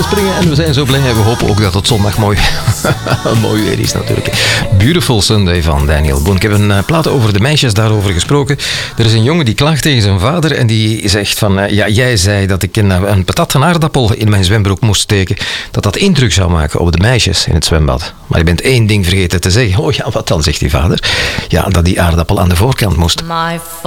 springen en we zijn zo blij. En we hopen ook dat het zondag mooi weer is natuurlijk. Beautiful Sunday van Daniel Boone. Ik heb een plaat over de meisjes daarover gesproken. Er is een jongen die klaagt tegen zijn vader en die zegt van... jij zei dat ik een patat en aardappel in mijn zwembroek moest steken. Dat indruk zou maken op de meisjes in het zwembad. Maar je bent één ding vergeten te zeggen. Oh ja, wat dan, zegt die vader? Ja, dat die aardappel aan de voorkant moest.